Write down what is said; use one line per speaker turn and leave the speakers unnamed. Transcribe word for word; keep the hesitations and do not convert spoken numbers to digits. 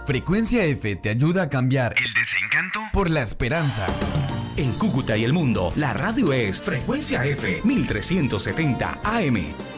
Frecuencia F te ayuda a cambiar el desencanto por la esperanza.
En Cúcuta y el mundo, la radio es Frecuencia F mil trescientos setenta A M.